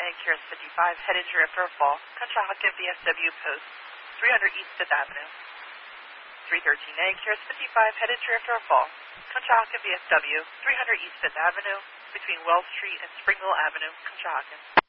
Keras 55, headed to River Fall, Conshohocken VFW Post 300 East 5th Avenue. 313A, Keras 55, headed to River Fall, Conshohocken VFW 300 East 5th Avenue, between Wells Street and Springville Avenue, Conshohocken.